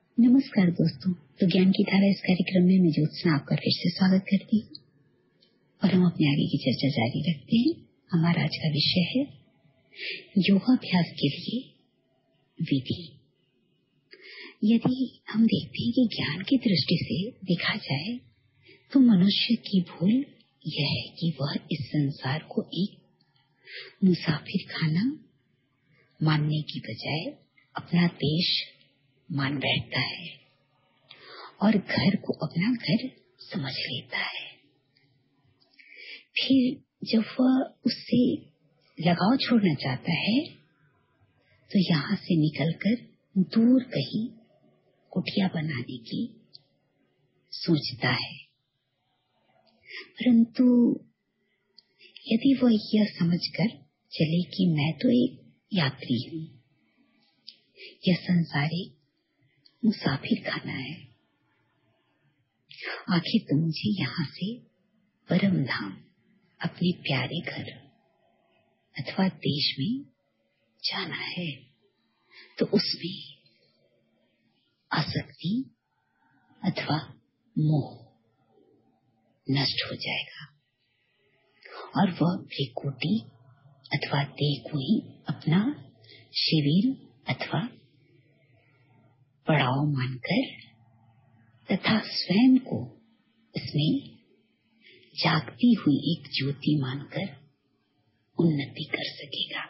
नमस्कार दोस्तों, तो ज्ञान की धारा इस कार्यक्रम में मैं ज्योत्सना आपका फिर से स्वागत करती हूँ और हम अपने आगे की चर्चा जारी रखते हैं। हमारा आज का विषय है योगाभ्यास के लिए विधि। यदि हम देखते हैं कि ज्ञान की दृष्टि से देखा जाए तो मनुष्य की भूल यह है कि वह इस संसार को एक मुसाफिर खाना मानने की बजाय अपना देश मान बैठता है और घर को अपना घर समझ लेता है। फिर जब वह उससे लगाव छोड़ना चाहता है तो यहाँ से निकलकर दूर कहीं कुटिया बनाने की सोचता है। परंतु यदि वह यह समझकर चले कि मैं तो एक यात्री हूँ, यह संसार एक मुसाफिर खाना है, आखिर तो मुझे यहाँ से परम धाम अपने प्यारे घर अथवा देश में जाना है, तो उसमें आसक्ति अथवा मोह नष्ट हो जाएगा और वह त्रिकुटी अथवा देह को ही अपना शिविर अथवा पड़ाव मानकर तथा स्वयं को इसमें जागती हुई एक ज्योति मानकर उन्नति कर सकेगा।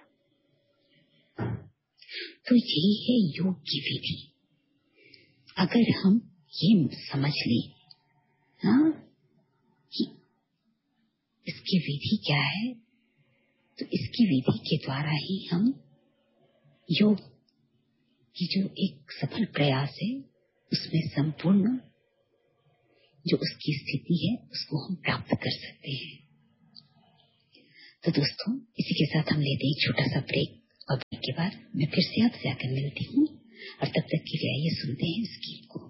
तो यही है योग की विधि। अगर हम ये समझ लें कि इसकी विधि क्या है, तो इसकी विधि के द्वारा ही हम योग की जो एक सफल प्रयास है उसमें संपूर्ण जो उसकी स्थिति है उसको हम प्राप्त कर सकते हैं। तो दोस्तों, इसी के साथ हम लेते हैं एक छोटा सा ब्रेक और ब्रेक के बाद मैं फिर से आपसे आकर मिलती हूँ और तब तक के लिए आइए सुनते हैं इस गीत को।